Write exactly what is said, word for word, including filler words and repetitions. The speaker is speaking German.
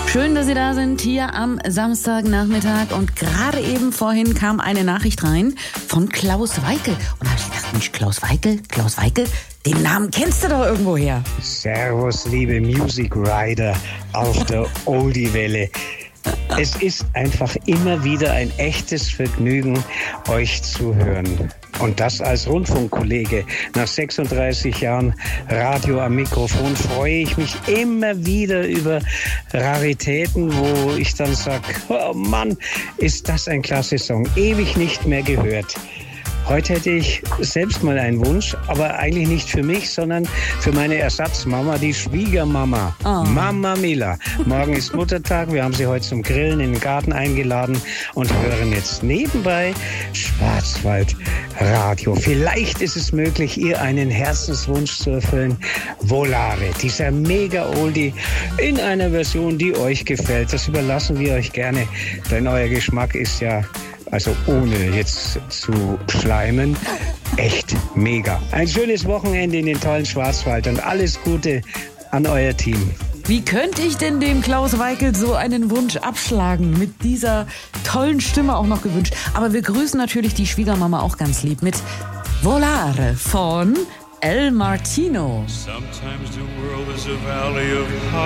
Schön, dass Sie da sind, hier am Samstagnachmittag. Und gerade eben vorhin kam eine Nachricht rein von Klaus Weikel. Und da habe ich gedacht, Mensch, Klaus Weikel, Klaus Weikel, den Namen kennst du doch irgendwoher. Servus, liebe Music Rider auf der Oldie-Welle. Es ist einfach immer wieder ein echtes Vergnügen, euch zu hören. Und das als Rundfunkkollege. Nach sechsunddreißig Jahren Radio am Mikrofon freue ich mich immer wieder über Raritäten, wo ich dann sage, oh Mann, ist das ein klasse Song. Ewig nicht mehr gehört. Heute hätte ich selbst mal einen Wunsch, aber eigentlich nicht für mich, sondern für meine Ersatzmama, die Schwiegermama, oh. Mama Mila. Morgen ist Muttertag, wir haben sie heute zum Grillen in den Garten eingeladen und hören jetzt nebenbei Schwarzwaldradio. Vielleicht ist es möglich, ihr einen Herzenswunsch zu erfüllen. Volare, dieser Mega-Oldie in einer Version, die euch gefällt. Das überlassen wir euch gerne, denn euer Geschmack ist ja, also ohne jetzt zu schleimen, echt mega. Ein schönes Wochenende in den tollen Schwarzwald und alles Gute an euer Team. Wie könnte ich denn dem Klaus Weikel so einen Wunsch abschlagen? Mit dieser tollen Stimme auch noch gewünscht. Aber wir grüßen natürlich die Schwiegermama auch ganz lieb mit Volare von El Martino. Sometimes the world is a valley of